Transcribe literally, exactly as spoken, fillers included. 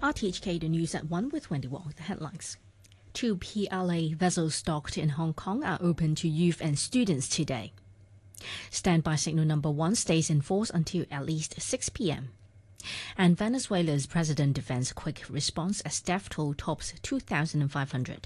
R T H K, the news at one with Wendy Wong, the headlines. Two P L A vessels docked in Hong Kong are open to youth and students today. Standby signal number one stays in force until at least six p m And Venezuela's president defends quick response as death toll tops two thousand five hundred.